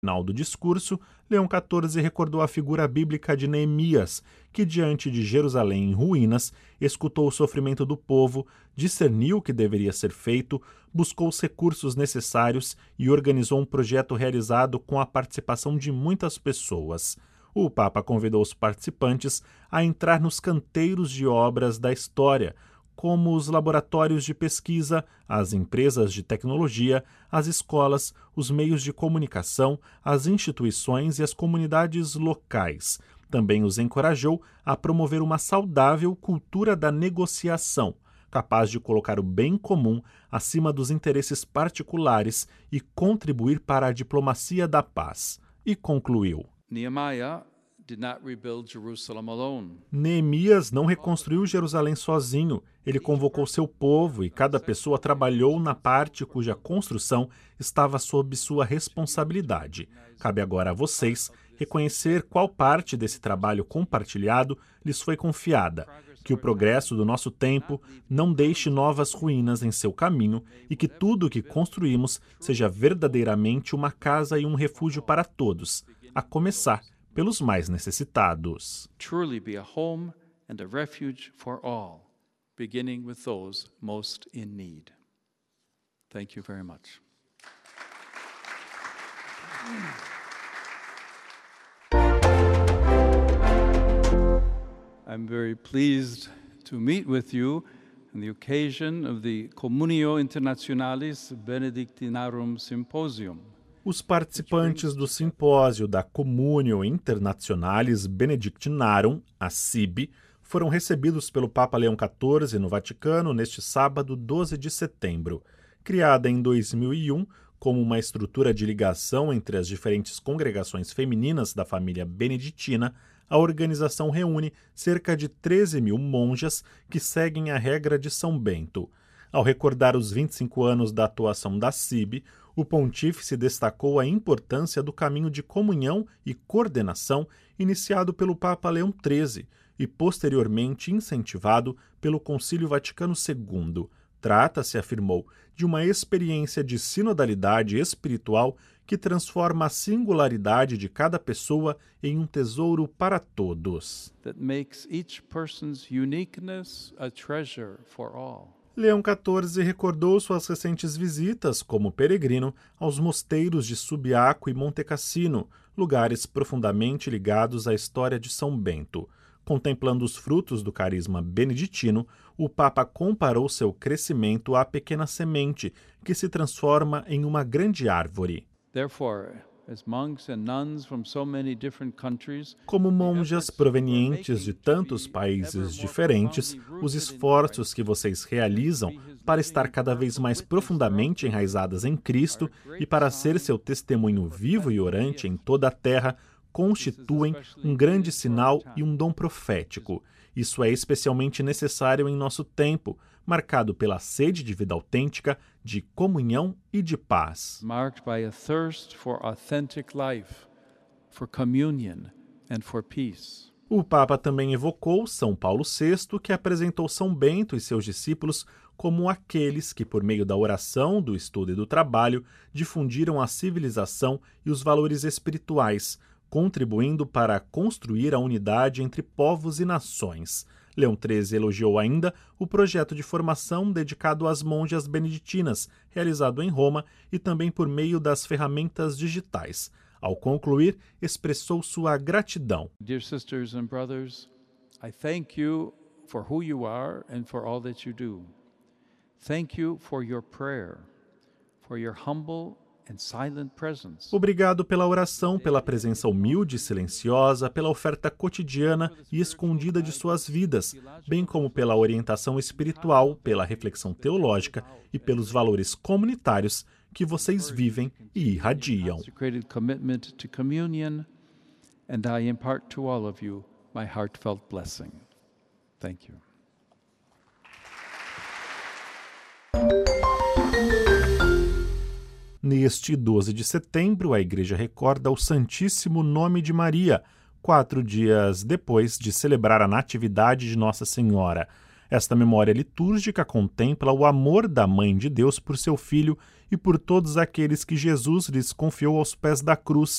final do discurso, Leão XIV recordou a figura bíblica de Neemias, que, diante de Jerusalém em ruínas, escutou o sofrimento do povo, discerniu o que deveria ser feito, buscou os recursos necessários e organizou um projeto realizado com a participação de muitas pessoas. O Papa convidou os participantes a entrar nos canteiros de obras da história, como os laboratórios de pesquisa, as empresas de tecnologia, as escolas, os meios de comunicação, as instituições e as comunidades locais. Também os encorajou a promover uma saudável cultura da negociação, capaz de colocar o bem comum acima dos interesses particulares e contribuir para a diplomacia da paz. E concluiu: Neemias não reconstruiu Jerusalém sozinho. Ele convocou seu povo e cada pessoa trabalhou na parte cuja construção estava sob sua responsabilidade. Cabe agora a vocês reconhecer qual parte desse trabalho compartilhado lhes foi confiada, que o progresso do nosso tempo não deixe novas ruínas em seu caminho e que tudo o que construímos seja verdadeiramente uma casa e um refúgio para todos, a começar pelos mais necessitados. Truly be a home and a refuge for all, beginning with those most in need. Thank you very much. I'm very pleased to meet with you on the occasion of the Communio Internationalis Benedictinarum Symposium. Os participantes do simpósio da Communio Internationalis Benedictinarum, a CIB, foram recebidos pelo Papa Leão XIV no Vaticano neste sábado, 12 de setembro. Criada em 2001 como uma estrutura de ligação entre as diferentes congregações femininas da família beneditina, a organização reúne cerca de 13 mil monjas que seguem a regra de São Bento. Ao recordar os 25 anos da atuação da CIB, o pontífice destacou a importância do caminho de comunhão e coordenação iniciado pelo Papa Leão XIII e posteriormente incentivado pelo Concílio Vaticano II. Trata-se, afirmou, de uma experiência de sinodalidade espiritual que transforma a singularidade de cada pessoa em um tesouro para todos. That makes each person's uniqueness a treasure for all. Leão XIV recordou suas recentes visitas como peregrino aos mosteiros de Subiaco e Monte Cassino, lugares profundamente ligados à história de São Bento. Contemplando os frutos do carisma beneditino, o Papa comparou seu crescimento à pequena semente que se transforma em uma grande árvore. Como monjas provenientes de tantos países diferentes, os esforços que vocês realizam para estar cada vez mais profundamente enraizadas em Cristo e para ser seu testemunho vivo e orante em toda a terra constituem um grande sinal e um dom profético. Isso é especialmente necessário em nosso tempo, marcado pela sede de vida autêntica, de comunhão e de paz. Marked by a thirst for authentic life, for communion and for peace. O Papa também evocou São Paulo VI, que apresentou São Bento e seus discípulos como aqueles que, por meio da oração, do estudo e do trabalho, difundiram a civilização e os valores espirituais, contribuindo para construir a unidade entre povos e nações. Leão XIII elogiou ainda o projeto de formação dedicado às monjas beneditinas, realizado em Roma e também por meio das ferramentas digitais. Ao concluir, expressou sua gratidão. Dear sisters and brothers, I thank you for who you are and for all that you do. Thank you for your prayer, for your humble and silent presence. Obrigado pela oração, pela presença humilde e silenciosa, pela oferta cotidiana e escondida de suas vidas, bem como pela orientação espiritual, pela reflexão teológica e pelos valores comunitários que vocês vivem e irradiam. Consecrated commitment to communion, and I impart to all of you my heartfelt blessing. Thank you. Neste 12 de setembro, a Igreja recorda o Santíssimo Nome de Maria, 4 dias depois de celebrar a Natividade de Nossa Senhora. Esta memória litúrgica contempla o amor da Mãe de Deus por seu Filho e por todos aqueles que Jesus lhes confiou aos pés da cruz,